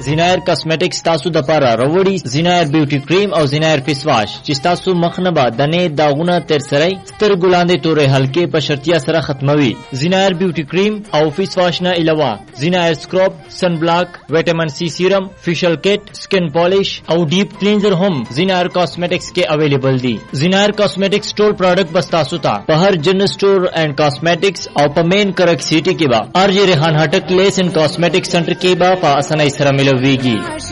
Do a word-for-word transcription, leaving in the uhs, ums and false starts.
زینایر کاسمیټکس تاسو د پاره روړی زینایر بیوټي کریم او زینایر فیس واش چې تاسو مخنه به دنه داغونه تر سره ستر ګلاندې تورې حلقې په شرطیا سره ختموي. زینایر بیوټي کریم او فیس واش نه علاوه زینایر سکرب، سن بلاک، وټامین سی سیرم، فیشل کټ، سکن پالیش او ډیپ کلینزر هم زینایر کاسمیټکس کې اویلیبل دي. زینایر کاسمیټکس ټول پروډکټ بس تاسو ته په هر جنرل سٹور اینڈ کاسمیټکس او په مین کرک سیټي کې با ار جی ریحان هټک لیس اینڈ کاسمیټکس سنټر کې با په اسانۍ سره ملويږي.